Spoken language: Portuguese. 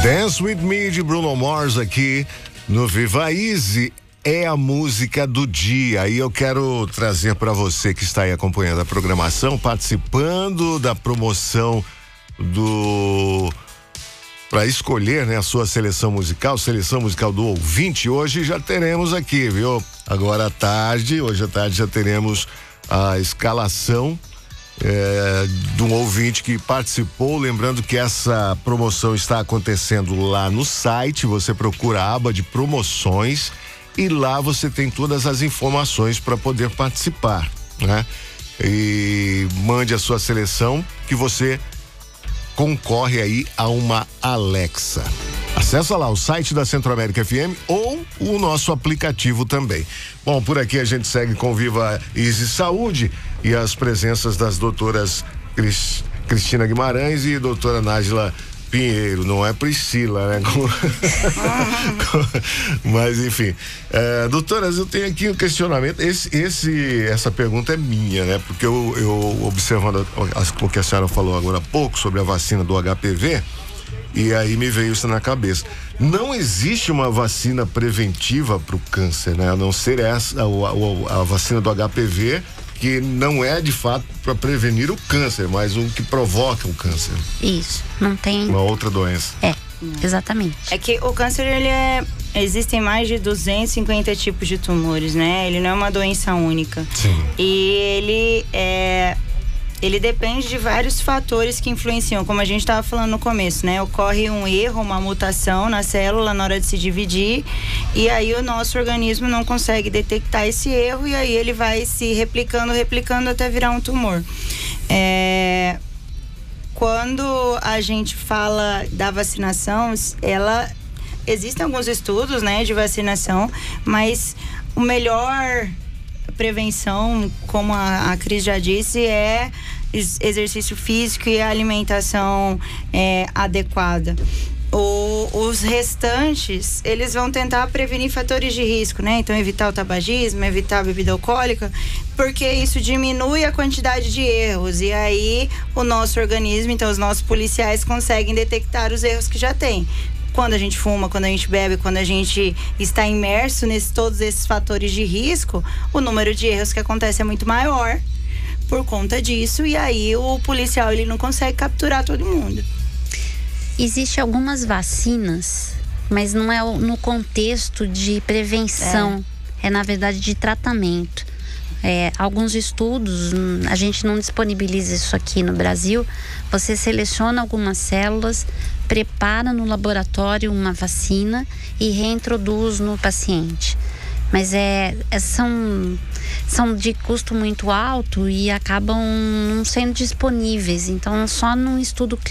Dance With Me de Bruno Mars aqui no Viva Easy. É a música do dia e eu quero trazer para você que está aí acompanhando a programação, participando da promoção para escolher, né, a sua seleção musical do ouvinte. Hoje já teremos aqui, viu? Agora à tarde, hoje à tarde já teremos a escalação de um ouvinte que participou. Lembrando que essa promoção está acontecendo lá no site. Você procura a aba de promoções e lá você tem todas as informações para poder participar, né? E mande a sua seleção que você concorre aí a uma Alexa. Acessa lá o site da Centro-América FM ou o nosso aplicativo também. Bom, por aqui a gente segue com Viva Easy Saúde e as presenças das doutoras Cristina Guimarães e doutora Nájila Pinheiro, não é Priscila, né? Mas enfim, doutoras, eu tenho aqui um questionamento. Essa pergunta é minha, né? Porque eu observando o que a senhora falou agora há pouco sobre a vacina do HPV, e aí me veio isso na cabeça. Não existe uma vacina preventiva para o câncer, né? A não ser essa, a vacina do HPV, que não é de fato para prevenir o câncer, mas o que provoca o câncer. Isso, não tem. Uma outra doença. Exatamente. É que o câncer, existem mais de 250 tipos de tumores, né? Ele não é uma doença única. Sim. E ele depende de vários fatores que influenciam, como a gente estava falando no começo, né? Ocorre um erro, uma mutação na célula na hora de se dividir, e aí o nosso organismo não consegue detectar esse erro, e aí ele vai se replicando até virar um tumor. Quando a gente fala da vacinação, existem alguns estudos, né, de vacinação, mas o melhor prevenção, como a Cris já disse, é exercício físico e alimentação adequada. Os restantes, eles vão tentar prevenir fatores de risco, né? Então, evitar o tabagismo, evitar a bebida alcoólica, porque isso diminui a quantidade de erros. E aí, o nosso organismo, então, os nossos policiais conseguem detectar os erros que já tem. Quando a gente fuma, quando a gente bebe, quando a gente está imerso todos esses fatores de risco, o número de erros que acontece é muito maior por conta disso, e aí o policial ele não consegue capturar todo mundo. Existem algumas vacinas, mas não é no contexto de prevenção, é na verdade de tratamento. Alguns estudos, a gente não disponibiliza isso aqui no Brasil. Você seleciona algumas células, prepara no laboratório uma vacina e reintroduz no paciente. Mas são de custo muito alto e acabam não sendo disponíveis. Então, só num estudo clínico